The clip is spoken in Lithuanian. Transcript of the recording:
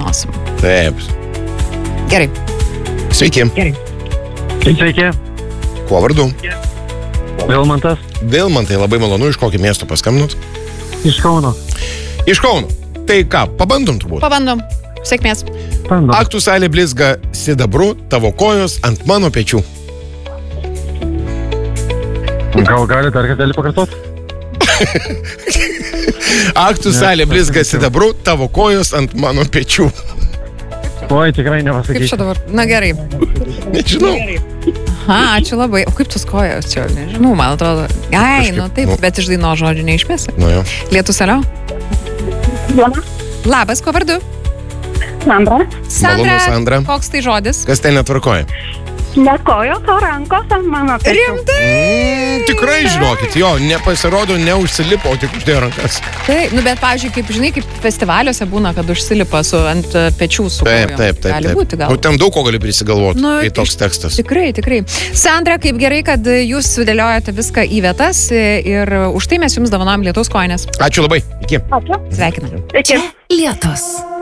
sužinosim. Taip. Gerai. Sveiki. Gerai. Sveiki. Kuo vardu? Vilmantas. Vilmantai, labai malonu, iš kokio miesto paskambinot? Iš Kauno. Iš Kauno. Tai ką, pabandom turbūt? Pabandom. Sėkmės. Aktų salė blizga sidabru, tavo kojos ant mano pečių. Gal gali dar kartelį pakartoti? Aktų salė blizga sidabru, tavo kojos ant mano pečių. Oi, tikrai Kaip nepasakysiu. čia dabar? Na gerai. Nežinau. Aha, ačiū labai. O kaip tos kojos čia? Nežinau, man atrodo. Ai, nu taip, bet iš daino žodžių neišmėsi. Nu jo. Lietus, alio? Labas, kuo vardu? Sandra. Malonu, Sandra. Koks tai žodis? Kas ten netvarkoja? Ne kojos, o rankos ant mano pečių. Rimtai? Tikrai žinokit, jo, nepasirodo, neužsilipo, tik uždėjo rankas. Taip, nu bet, pavyzdžiui, kaip žinai, kaip festivaliuose būna, kad užsilipa ant pečių su kojom. Taip. Gali būti gal. O ten daug ko gali prisigalvoti, kai toks tekstas. Tikrai. Sandra, kaip gerai, kad jūs sudėliojate viską į vietas ir už tai mes jums dovanojam Lietaus kojines. Ačiū labai. Iki. Ačiū. Sveikinam. Iki. Lietus.